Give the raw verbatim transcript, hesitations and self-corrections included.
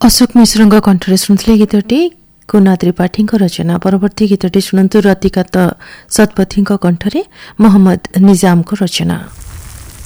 अशोक मिश्रଙ୍କ କଣ୍ଠରେ ଶୁଣିଥିଲେ ଗୀତଟି କୁନା ତ୍ରିପାଠୀଙ୍କ ରଚନା। ପରବର୍ତ୍ତୀ ଗୀତଟି ଶୁଣନ୍ତୁ ରତିକାନ୍ତ ଶତପଥୀଙ୍କ କଣ୍ଠରେ, ମହମ୍ମଦ ନିଜାମଙ୍କ ରଚନା।